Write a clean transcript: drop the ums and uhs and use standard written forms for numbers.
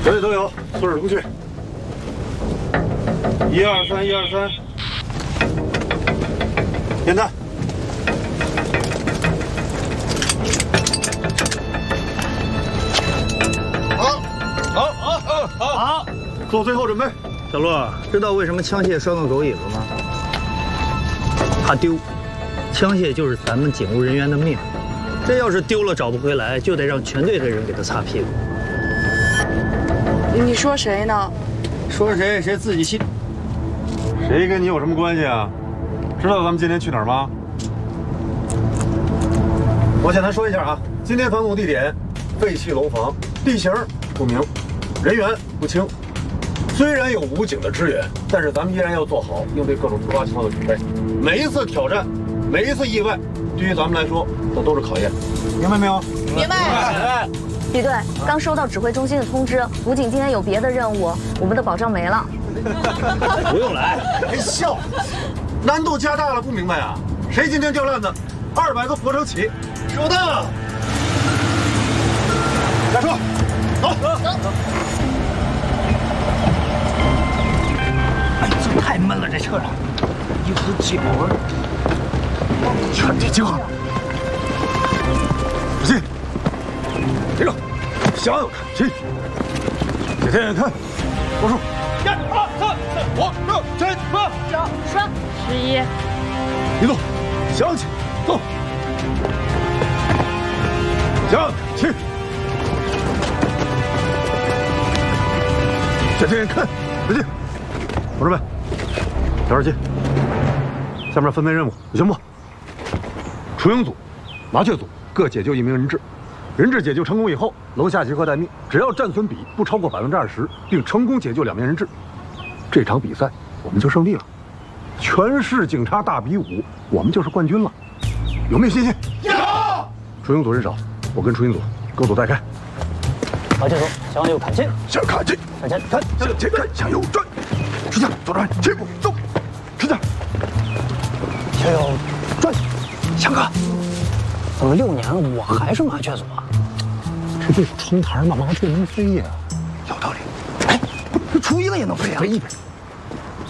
这里都有，所有工具。123，123，点弹。好，做最后准备。 小洛，知道为什么枪械拴个狗尾子吗？怕丢，枪械就是咱们警务人员的命。这要是丢了找不回来，就得让全队的人给他擦屁股。 你说谁呢？ 说谁谁自己心。 谁跟你有什么关系啊？知道咱们今天去哪儿吗？我简单说一下啊，今天反恐地点废弃楼房，地形不明，人员不清。虽然有武警的支援，但是咱们依然要做好应对各种突发情况的准备。每一次挑战，每一次意外，对于咱们来说，这都是考验。明白没有？ 明白。 李队，刚收到指挥中心的通知，武警今天有别的任务，我们的保障没了。 不用来， 别笑，难度加大了，不明白啊？谁今天掉链子？200个俯卧撑起，收到。下车，走。 哎，这太闷了，这车上一股脚味。 全体集合，仔细，立正，向右看齐，向前看，报数，1、2、3、4、5、6、7、8， 9、10、11。 移动，向起，走，向起，向前看，仔细，同志们，调耳机，下面分配任务，有宣布。雏鹰组、麻雀组各解救1名人质，人质解救成功以后，楼下集合待命。只要战损比不超过20%，并成功解救2名人质，这场比赛我们就胜利了。全市警察大比武，我们就是冠军了。有没有信心？有。雏鹰组人少，我跟雏鹰组各组带开。 麻雀组向右看齐， 向看齐， 向前看， 向前看，向右转，持枪左转，起步走，持枪， 向右转。强哥，等了6年，我还是麻雀组啊？ 这队有窗台吗？麻雀能飞呀？ 有道理。哎，这雏鹰也能飞啊？ 飞一边。